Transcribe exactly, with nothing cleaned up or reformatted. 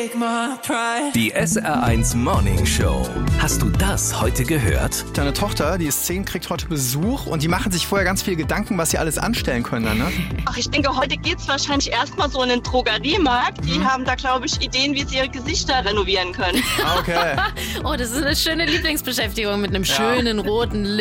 Die S R eins Morning Show. Hast du das heute gehört? Deine Tochter, die ist zehn, kriegt heute Besuch und die machen sich vorher ganz viel Gedanken, was sie alles anstellen können dann, ne? Ach, ich denke, heute geht's wahrscheinlich erstmal so in den Drogeriemarkt. Die mhm. haben da, glaube ich, Ideen, wie sie ihre Gesichter renovieren können. Okay. Oh, das ist eine schöne Lieblingsbeschäftigung mit einem Ja. schönen roten